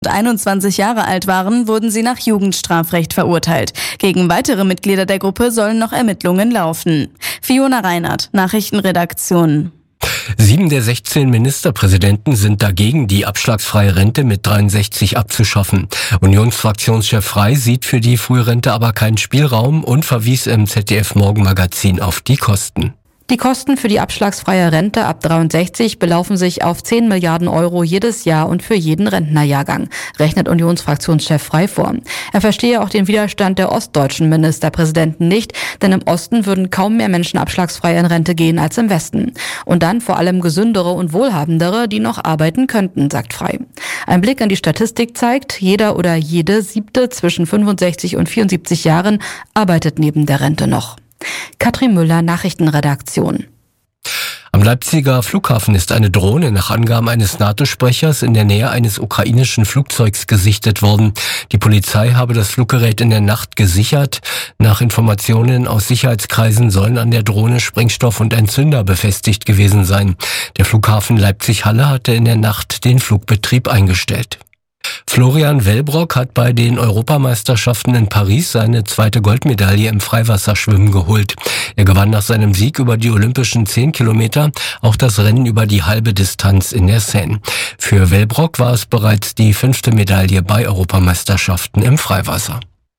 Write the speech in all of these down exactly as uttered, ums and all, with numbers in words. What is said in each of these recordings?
einundzwanzig Jahre alt waren, wurden sie nach Jugendstrafrecht verurteilt. Gegen weitere Mitglieder der Gruppe sollen noch Ermittlungen laufen. Fiona Reinhardt, Nachrichtenredaktion. Sieben der sechzehn Ministerpräsidenten sind dagegen, die abschlagsfreie Rente mit dreiundsechzig abzuschaffen. Unionsfraktionschef Frey sieht für die Frührente aber keinen Spielraum und verwies im Z D F-Morgenmagazin auf die Kosten. Die Kosten für die abschlagsfreie Rente ab dreiundsechzig belaufen sich auf zehn Milliarden Euro jedes Jahr und für jeden Rentnerjahrgang, rechnet Unionsfraktionschef Frey vor. Er verstehe auch den Widerstand der ostdeutschen Ministerpräsidenten nicht, denn im Osten würden kaum mehr Menschen abschlagsfrei in Rente gehen als im Westen. Und dann vor allem gesündere und wohlhabendere, die noch arbeiten könnten, sagt Frey. Ein Blick in die Statistik zeigt, jeder oder jede Siebte zwischen fünfundsechzig und vierundsiebzig Jahren arbeitet neben der Rente noch. Katrin Müller, Nachrichtenredaktion. Am Leipziger Flughafen ist eine Drohne nach Angaben eines NATO-Sprechers in der Nähe eines ukrainischen Flugzeugs gesichtet worden. Die Polizei habe das Fluggerät in der Nacht gesichert. Nach Informationen aus Sicherheitskreisen sollen an der Drohne Sprengstoff und Entzünder befestigt gewesen sein. Der Flughafen Leipzig-Halle hatte in der Nacht den Flugbetrieb eingestellt. Florian Wellbrock hat bei den Europameisterschaften in Paris seine zweite Goldmedaille im Freiwasserschwimmen geholt. Er gewann nach seinem Sieg über die olympischen zehn Kilometer auch das Rennen über die halbe Distanz in der Seine. Für Wellbrock war es bereits die fünfte Medaille bei Europameisterschaften im Freiwasser.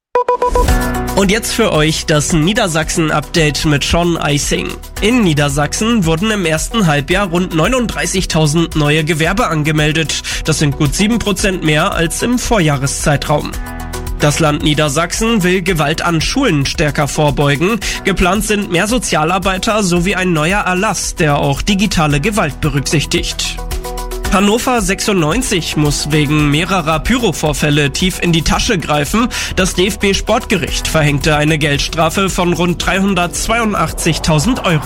Und jetzt für euch das Niedersachsen-Update mit Sean Eising. In Niedersachsen wurden im ersten Halbjahr rund neununddreißigtausend neue Gewerbe angemeldet. Das sind gut sieben Prozent mehr als im Vorjahreszeitraum. Das Land Niedersachsen will Gewalt an Schulen stärker vorbeugen. Geplant sind mehr Sozialarbeiter sowie ein neuer Erlass, der auch digitale Gewalt berücksichtigt. Hannover sechsundneunzig muss wegen mehrerer Pyro-Vorfälle tief in die Tasche greifen. Das D F B-Sportgericht verhängte eine Geldstrafe von rund dreihundertzweiundachtzigtausend Euro.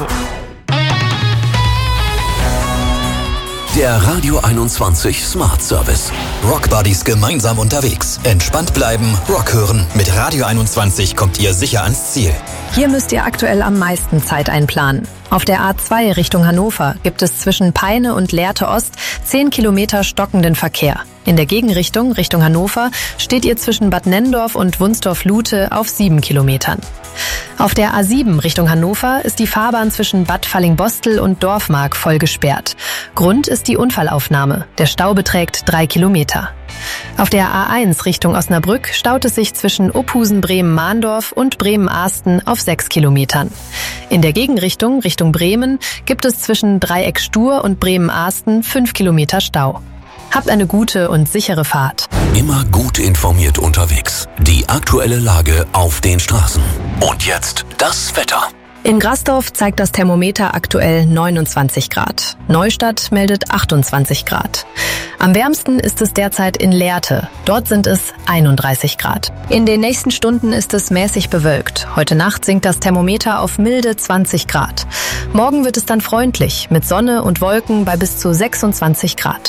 Der Radio einundzwanzig Smart Service. Rock Buddies gemeinsam unterwegs. Entspannt bleiben, Rock hören. Mit Radio einundzwanzig kommt ihr sicher ans Ziel. Hier müsst ihr aktuell am meisten Zeit einplanen. Auf der A zwei Richtung Hannover gibt es zwischen Peine und Lehrte Ost zehn Kilometer stockenden Verkehr. In der Gegenrichtung, Richtung Hannover, steht ihr zwischen Bad Nenndorf und Wunstorf-Lute auf sieben Kilometern. Auf der A sieben Richtung Hannover ist die Fahrbahn zwischen Bad Fallingbostel und Dorfmark voll gesperrt. Grund ist die Unfallaufnahme. Der Stau beträgt drei Kilometer. Auf der A eins Richtung Osnabrück staut es sich zwischen Opusen-Bremen-Mahndorf und Bremen-Ahsten auf sechs Kilometern. In der Gegenrichtung, Richtung Bremen, gibt es zwischen Dreieck Stur und Bremen-Ahsten fünf Kilometer Stau. Habt eine gute und sichere Fahrt. Immer gut informiert unterwegs. Die aktuelle Lage auf den Straßen. Und jetzt das Wetter. In Grasdorf zeigt das Thermometer aktuell neunundzwanzig Grad. Neustadt meldet achtundzwanzig Grad. Am wärmsten ist es derzeit in Lehrte. Dort sind es einunddreißig Grad. In den nächsten Stunden ist es mäßig bewölkt. Heute Nacht sinkt das Thermometer auf milde zwanzig Grad. Morgen wird es dann freundlich mit Sonne und Wolken bei bis zu sechsundzwanzig Grad.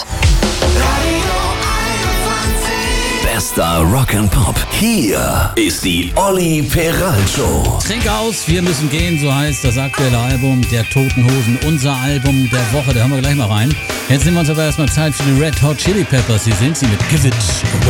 Bester Rock'n'Pop. Hier ist die Olli Peral Show. Trink aus, wir müssen gehen, so heißt das aktuelle Album der Toten Hosen. Unser Album der Woche, da hören wir gleich mal rein. Jetzt nehmen wir uns aber erstmal Zeit für die Red Hot Chili Peppers. Hier sind sie mit Give It Away.